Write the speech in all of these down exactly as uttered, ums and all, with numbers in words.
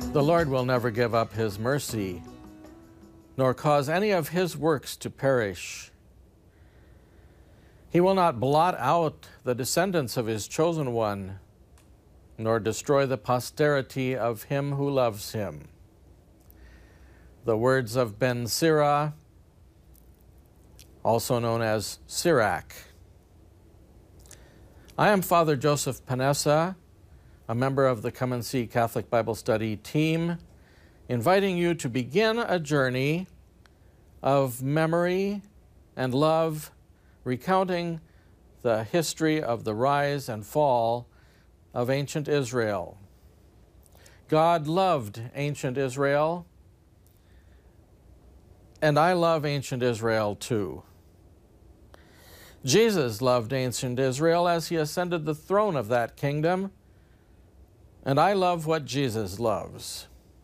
The Lord will never give up his mercy, nor cause any of his works to perish. He will not blot out the descendants of his chosen one, nor destroy the posterity of him who loves him. The words of Ben Sira, also known as Sirach. I am Father Joseph Panessa, a member of the Come and See Catholic Bible Study team, inviting you to begin a journey of memory and love, recounting the history of the rise and fall of ancient Israel. God loved ancient Israel, and I love ancient Israel too. Jesus loved ancient Israel as he ascended the throne of that kingdom, and I love what Jesus loves.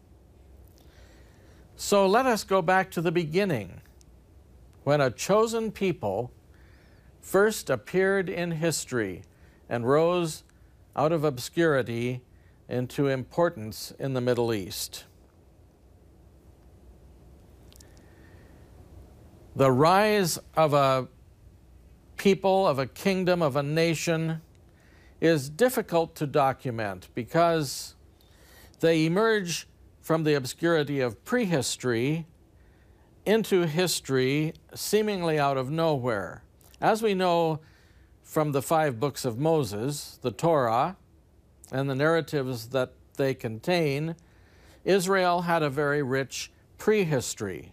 So let us go back to the beginning, when a chosen people first appeared in history and rose out of obscurity into importance in the Middle East. The rise of a people, of a kingdom, of a nation is difficult to document because they emerge from the obscurity of prehistory into history seemingly out of nowhere. As we know from the five books of Moses, the Torah, and the narratives that they contain, Israel had a very rich prehistory.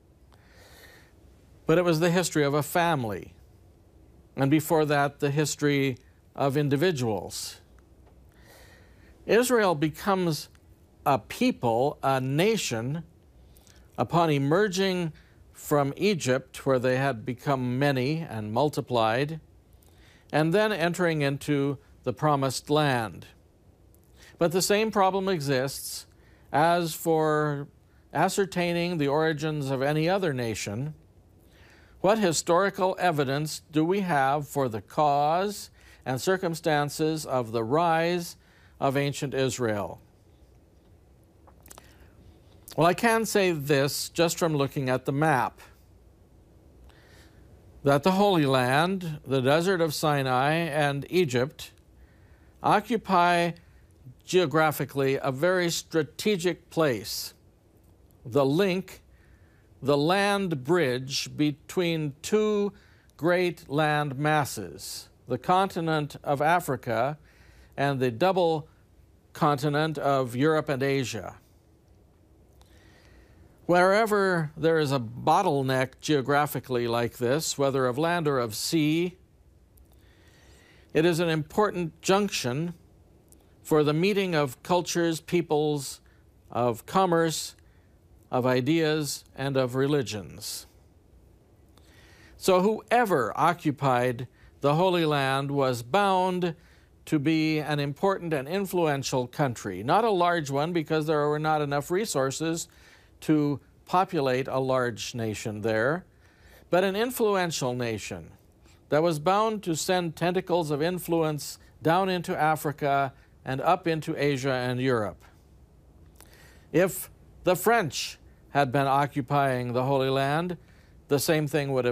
But it was the history of a family, and before that, the history of individuals. Israel becomes a people, a nation, upon emerging from Egypt, where they had become many and multiplied, and then entering into the Promised Land. But the same problem exists as for ascertaining the origins of any other nation. What historical evidence do we have for the cause and circumstances of the rise of ancient Israel? Well, I can say this just from looking at the map, that the Holy Land, the desert of Sinai, and Egypt occupy geographically a very strategic place, the link, the land bridge between two great land masses, the continent of Africa and the double continent of Europe and Asia. Wherever there is a bottleneck geographically like this, whether of land or of sea, it is an important junction for the meeting of cultures, peoples, of commerce, of ideas, and of religions. So whoever occupied the Holy Land was bound to be an important and influential country. Not a large one, because there were not enough resources to populate a large nation there, but an influential nation that was bound to send tentacles of influence down into Africa and up into Asia and Europe. If the French had been occupying the Holy Land, the same thing would have